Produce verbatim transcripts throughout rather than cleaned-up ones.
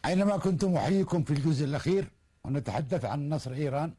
أينما كنتم أحييكم في الجزء الأخير، ونتحدث عن نصر إيران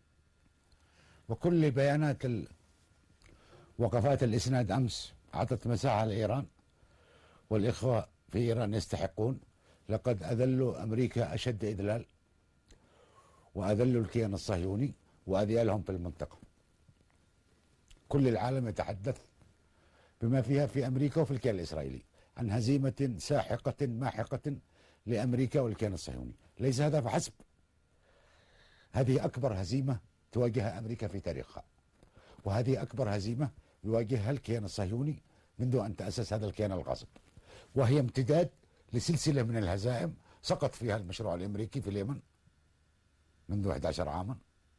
وكل بيانات وقفات الإسناد أمس أعطت مساحة لإيران، والإخوة في إيران يستحقون. لقد أذلوا أمريكا أشد إذلال، وأذلوا الكيان الصهيوني وأذيالهم في المنطقة. كل العالم يتحدث بما فيها في أمريكا وفي الكيان الإسرائيلي عن هزيمة ساحقة ماحقة لأمريكا والكيان الصهيوني. ليس هذا فحسب، هذه أكبر هزيمة تواجهها أمريكا في تاريخها، وهذه أكبر هزيمة يواجهها الكيان الصهيوني منذ أن تأسس هذا الكيان الغاصب، وهي امتداد لسلسلة من الهزائم سقط فيها المشروع الأمريكي في اليمن منذ أحد عشر عاما،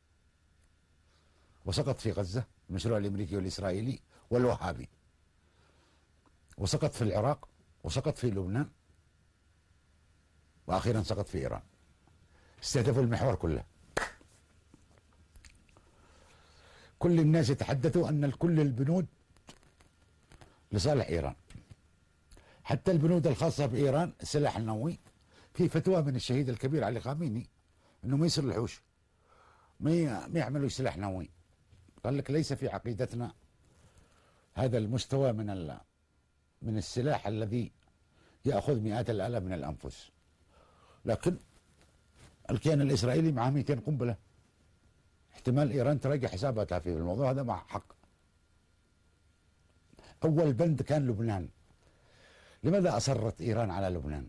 وسقط في غزة المشروع الأمريكي والإسرائيلي والوهابي، وسقط في العراق، وسقط في لبنان، وأخيرا سقط في إيران. استهدفوا المحور كله. كل الناس يتحدثوا أن كل البنود لصالح إيران، حتى البنود الخاصة بإيران السلاح النووي. في فتوى من الشهيد الكبير علي خامنئي أنه ما يصلحوش، ما ما يعملوا سلاح نووي. قال لك ليس في عقيدتنا هذا المستوى من من السلاح الذي يأخذ مئات الآلاف من الأنفس. لكن الكيان الإسرائيلي معه مئتين قنبلة، احتمال إيران تراجع حساباتها في الموضوع هذا مع حق. أول بند كان لبنان. لماذا أصرت إيران على لبنان؟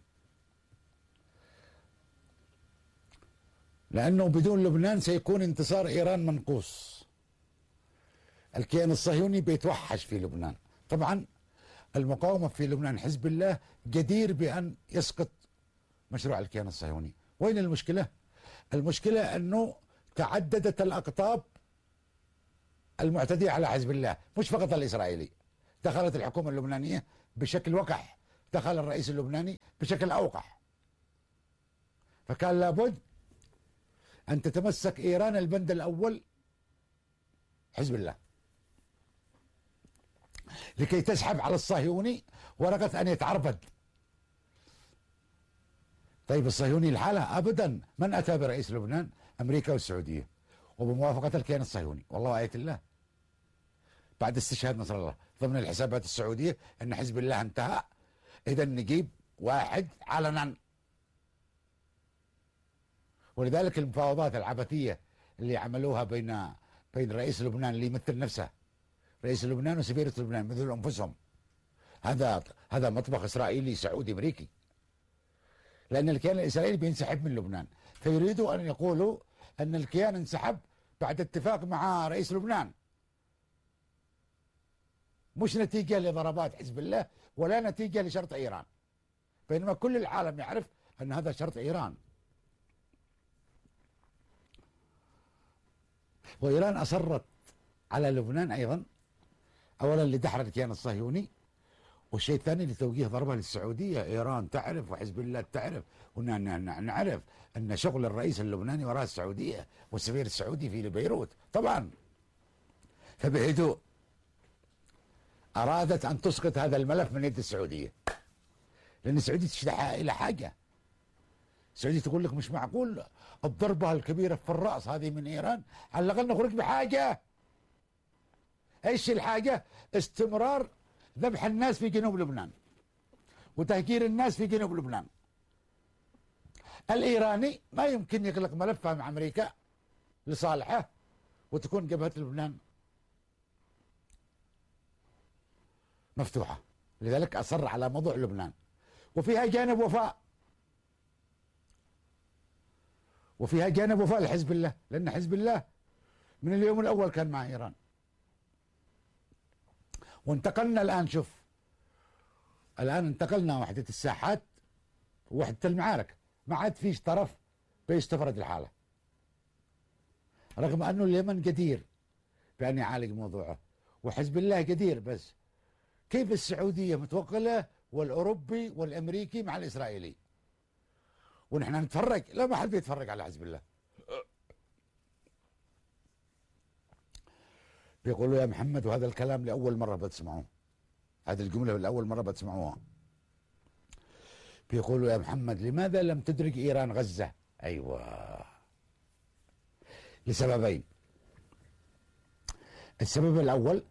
لأنه بدون لبنان سيكون انتصار إيران منقوص. الكيان الصهيوني بيتوحش في لبنان. طبعا المقاومة في لبنان حزب الله جدير بأن يسقط مشروع الكيان الصهيوني. وين المشكلة؟ المشكلة أنه تعددت الأقطاب المعتدية على حزب الله، مش فقط الإسرائيلي. دخلت الحكومة اللبنانية بشكل وقح، دخل الرئيس اللبناني بشكل أوقح. فكان لابد أن تتمسك إيران البند الأول حزب الله لكي تسحب على الصهيوني ورقة أن يتعربد. طيب الصهيوني الحالة أبدا من أتى برئيس لبنان؟ أمريكا والسعودية وبموافقة الكيان الصهيوني، والله آية الله بعد استشهاد نصر الله ضمن الحسابات السعودية أن حزب الله انتهى، إذا نجيب واحد علنا. ولذلك المفاوضات العبثية اللي عملوها بين بين رئيس لبنان اللي يمثل نفسه رئيس لبنان وسفيرة لبنان مثل أنفسهم، هذا هذا مطبخ إسرائيلي سعودي أمريكي، لأن الكيان الإسرائيلي بينسحب من لبنان، فيريدوا أن يقولوا أن الكيان انسحب بعد اتفاق مع رئيس لبنان، مش نتيجة لضربات حزب الله ولا نتيجة لشرط إيران، بينما كل العالم يعرف أن هذا شرط إيران. وإيران أصرت على لبنان أيضا، أولا لدحر الكيان الصهيوني، والشيء الثاني لتوجيه ضربة للسعودية. إيران تعرف وحزب الله تعرف ونعرف أن شغل الرئيس اللبناني وراء السعودية والسفير السعودي في بيروت طبعا. فبهدوء أرادت أن تسقط هذا الملف من يد السعودية، لأن السعودية تشتاق إلى حاجة. السعودية تقول لك مش معقول الضربة الكبيرة في الرأس هذه من إيران، على الأقل نخرج بحاجة. ايش الحاجة؟ استمرار ذبح الناس في جنوب لبنان وتهجير الناس في جنوب لبنان. الإيراني ما يمكن يغلق ملفه مع أمريكا لصالحه وتكون جبهة لبنان مفتوحة، لذلك أصر على موضوع لبنان. وفيها جانب وفاء، وفيها جانب وفاء لحزب الله، لأن حزب الله من اليوم الأول كان مع إيران. وانتقلنا الآن، شوف الآن انتقلنا وحدة الساحات ووحدة المعارك، ما عاد فيش طرف بيستفرد الحالة، رغم أنه اليمن قدير بأن يعالج موضوعه وحزب الله قدير، بس كيف السعودية متوكلة والأوروبي والأمريكي مع الإسرائيلي ونحن نتفرج؟ لا، ما حد بيتفرج على حزب الله. بيقولوا يا محمد، وهذا الكلام لأول مرة بتسمعوه، هذه الجملة لأول مرة بتسمعوها، بيقولوا يا محمد لماذا لم تدرك إيران غزة؟ أيوة، لسببين. السبب الأول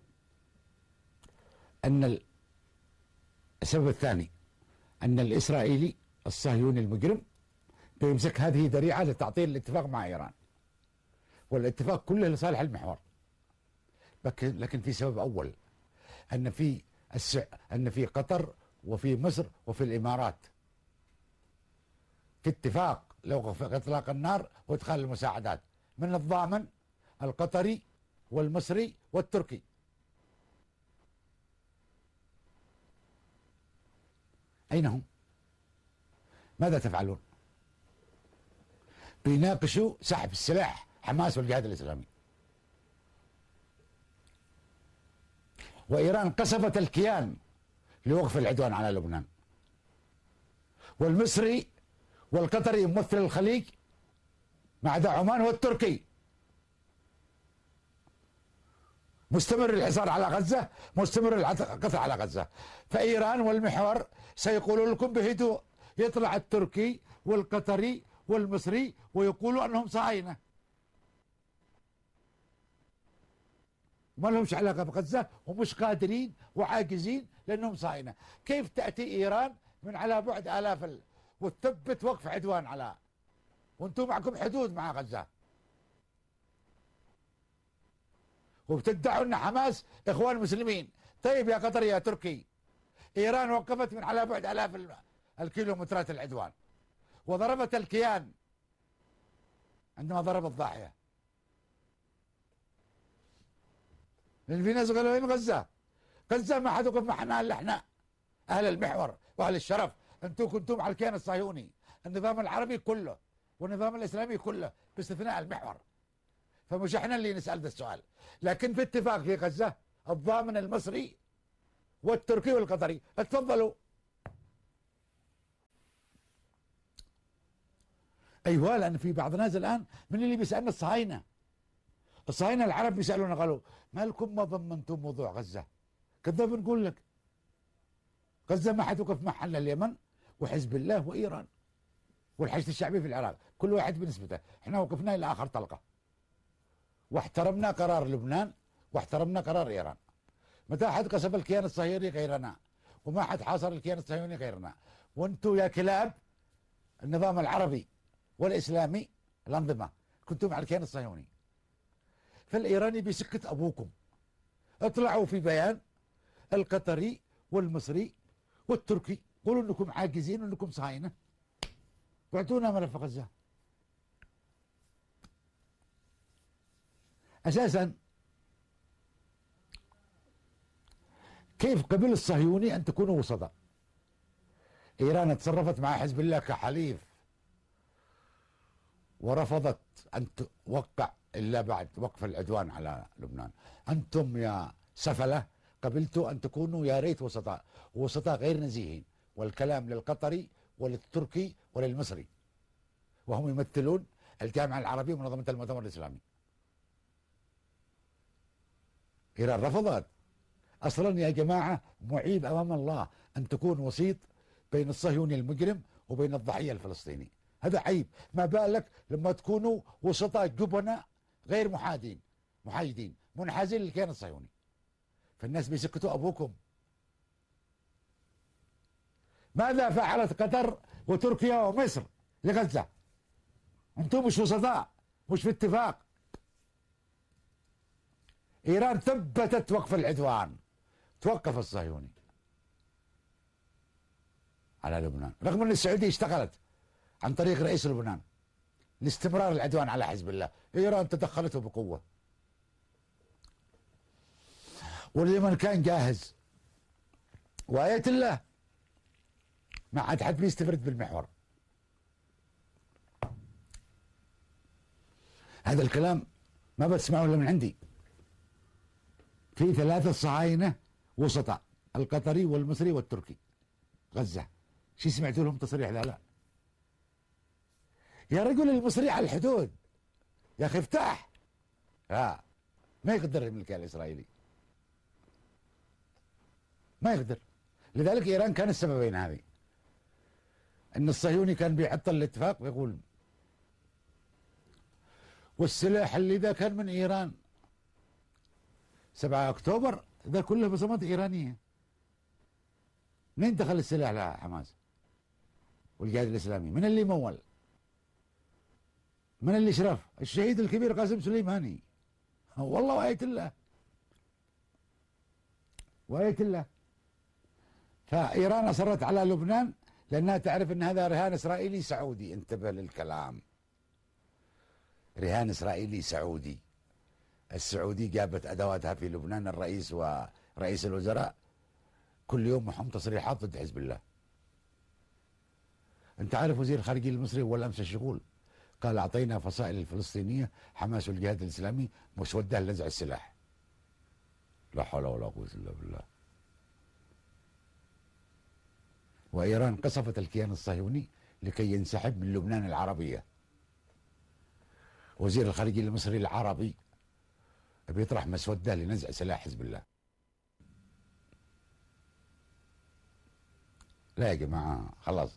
أن السبب الثاني أن الإسرائيلي الصهيوني المجرم بيمسك هذه ذريعة لتعطيل الاتفاق مع إيران، والاتفاق كله لصالح المحور. لكن في سبب أول، أن في السع... أن في قطر وفي مصر وفي الإمارات في اتفاق لوقف إطلاق النار وإدخال المساعدات من الضامن القطري والمصري والتركي. أين هم؟ ماذا تفعلون؟ بيناقشوا سحب السلاح حماس والجهاد الإسلامي. وإيران قصفت الكيان لوقف العدوان على لبنان، والمصري والقطري ممثل الخليج ما عدا عمان والتركي مستمر الحصار على غزة، مستمر القتل على غزة. فإيران والمحور سيقولون لكم بهدوء، يطلع التركي والقطري والمصري ويقولوا أنهم صهاينة ما لهمش علاقة بغزة ومش قادرين وعاجزين لأنهم صهاينة. كيف تأتي إيران من على بعد آلاف ال... وتثبت وقف عدوان على، وانتم معكم حدود مع غزة، وبتدعوا ان حماس اخوان مسلمين؟ طيب يا قطر يا تركي، ايران وقفت من على بعد الاف الكيلومترات العدوان وضربت الكيان عندما ضربت ضاحيه. لان في ناس قالوا وين غزه؟ غزه ما حد وقف معنا الا احنا اهل المحور واهل الشرف. انتم كنتم على الكيان الصهيوني، النظام العربي كله والنظام الاسلامي كله باستثناء المحور. فمش احنا اللي نسال ذا السؤال. لكن في اتفاق في غزه الضامن المصري والتركي والقطري، اتفضلوا. ايوه، لان في بعض الناس الان من اللي بيسالنا الصهاينه الصهاينه العرب بيسالونا قالوا ما لكم ما ضمنتم موضوع غزه؟ كذا بنقول لك غزه ما حد وقف معها الا اليمن وحزب الله وايران والحشد الشعبي في العراق، كل واحد بنسبته. احنا وقفنا الى اخر طلقه واحترمنا قرار لبنان واحترمنا قرار ايران. متى حد قصف الكيان الصهيوني غيرنا، وما حد حاصر الكيان الصهيوني غيرنا. وانتم يا كلاب النظام العربي والاسلامي الانظمه كنتم على الكيان الصهيوني. فالايراني بسكت ابوكم اطلعوا في بيان القطري والمصري والتركي قولوا انكم عاجزين وانكم صهاينه واعطونا ملف غزه. اساسا كيف قبل الصهيوني ان تكونوا وسطاء؟ ايران تصرفت مع حزب الله كحليف ورفضت ان توقع الا بعد وقف العدوان على لبنان. انتم يا سفله قبلتوا ان تكونوا يا ريت وسطاء، وسطاء غير نزيهين، والكلام للقطري وللتركي وللمصري، وهم يمثلون الجامعه العربيه ومنظمه المؤتمر الاسلامي. ايران رفضت. اصلا يا جماعه معيب امام الله ان تكون وسيط بين الصهيوني المجرم وبين الضحيه الفلسطيني، هذا عيب. ما بالك لما تكونوا وسطاء جبناء غير محايدين محايدين منحازين للكيان الصهيوني. فالناس بيسكتوا ابوكم. ماذا فعلت قطر وتركيا ومصر لغزه؟ انتم مش وسطاء، مش في اتفاق. ايران ثبتت وقف العدوان، توقف الصهيوني على لبنان، رغم ان السعوديه اشتغلت عن طريق رئيس لبنان لاستمرار العدوان على حزب الله. ايران تدخلته بقوه، واليمن كان جاهز. وآية الله ما عاد حد بيستفرد بالمحور. هذا الكلام ما بتسمعه الا من عندي. في ثلاثة صهاينة وسطاء، القطري والمصري والتركي. غزة شي سمعتوا لهم تصريح؟ لا لا يا رجل، المصري على الحدود يا اخي افتح. لا ما يقدر يملكها الاسرائيلي، ما يقدر. لذلك ايران كان السببين هذه. ان الصهيوني كان بيحط الاتفاق ويقول والسلاح اللي ذا كان من ايران. سبعة اكتوبر ذا كله بصمات ايرانيه. منين دخل السلاح لحماس والجهاد الاسلامي؟ من اللي مول؟ من اللي شرف؟ الشهيد الكبير قاسم سليماني. والله وآية الله، وآية الله. فإيران أصرت على لبنان لأنها تعرف أن هذا رهان إسرائيلي سعودي. انتبه للكلام، رهان إسرائيلي سعودي. السعودي جابت أدواتها في لبنان. الرئيس ورئيس الوزراء كل يوم محهم تصريحات ضد حزب الله. أنت عارف وزير الخارجية المصري هو الأمس الشغول قال أعطينا فصائل الفلسطينية حماس والجهاد الإسلامي مسودة لنزع السلاح. لا حول ولا قوة إلا بالله. وإيران قصفت الكيان الصهيوني لكي ينسحب من لبنان العربية. وزير الخارجية المصري العربي بيطرح مسودة لنزع سلاح حزب الله. لا يا جماعة خلاص.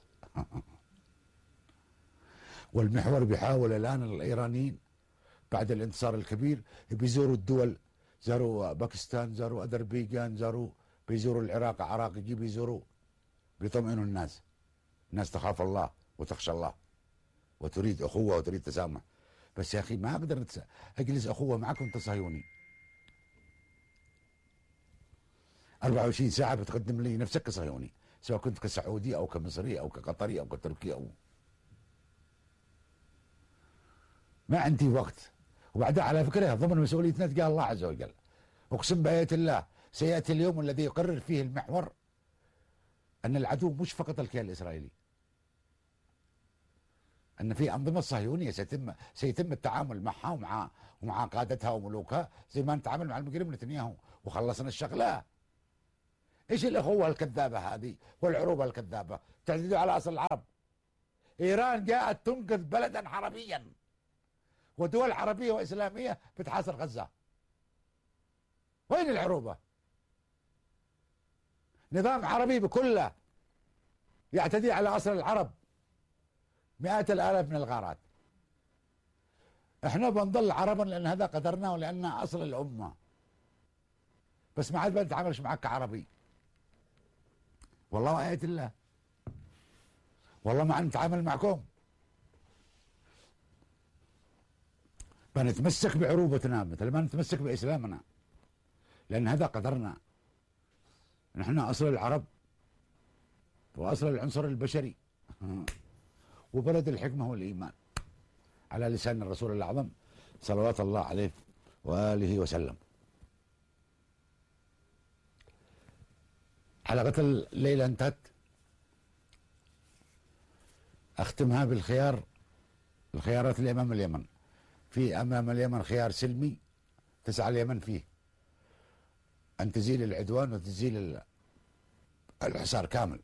والمحور بيحاول الآن الإيرانيين بعد الانتصار الكبير بيزوروا الدول. زاروا باكستان، زاروا أذربيجان، زاروا بيزوروا العراق، عراق يجي بيزوروا، بيطمئنوا الناس. الناس تخاف الله وتخشى الله وتريد أخوة وتريد تسامح. بس يا أخي ما أقدر نتس... أجلس أخوة معكم أنت صهيوني أربعة وعشرين ساعة بتقدم لي نفسك كصهيوني، سواء كنت كسعودي أو كمصري أو كقطري أو كتركي أو ما عندي وقت. وبعدها على فكرة ضمن مسؤوليتنا تقال الله عز وجل. أقسم بآية الله سيأتي اليوم الذي يقرر فيه المحور أن العدو مش فقط الكيان الإسرائيلي، أن في أنظمة صهيونية سيتم سيتم التعامل معها ومع ومع قادتها وملوكها زي ما نتعامل مع المجرم نتنياهو وخلصنا الشغلة. إيش الأخوة الكذابة هذه والعروبة الكذابة؟ تعتدوا على أصل العرب. إيران جاءت تنقذ بلدا عربيا ودول عربية وإسلامية بتحاصر غزة. وين العروبة؟ نظام عربي بكله يعتدي على أصل العرب، مئات الآلاف من الغارات. احنا بنضل عربا لأن هذا قدرنا ولأن أصل الأمة، بس ما عاد بنتعاملش معك كعربي. والله وآية الله، والله ما نتعامل معكم. بنتمسك بعروبتنا مثل ما نتمسك بإسلامنا، لأن هذا قدرنا. نحن أصل العرب وأصل العنصر البشري وبلد الحكمة والإيمان، على لسان الرسول الأعظم صلوات الله عليه وآله وسلم. حلقة الليلة انتهت. أختمها بالخيار، الخيارات اللي أمام اليمن. في أمام اليمن خيار سلمي تسعى اليمن فيه أن تزيل العدوان وتزيل الحصار كامل،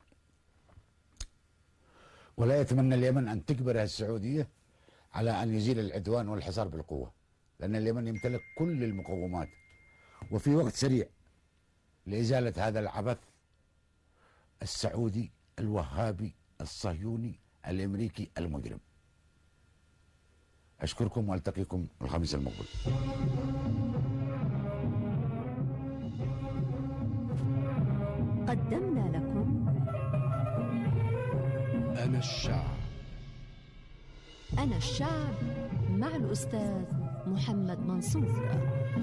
ولا يتمنى اليمن أن تجبرها السعودية على أن يزيل العدوان والحصار بالقوة، لأن اليمن يمتلك كل المقومات وفي وقت سريع لإزالة هذا العبث السعودي الوهابي الصهيوني الأمريكي المجرم. أشكركم وألتقيكم الخميس المقبل. قدمنا لكم أنا الشعب. أنا الشعب مع الأستاذ محمد منصور.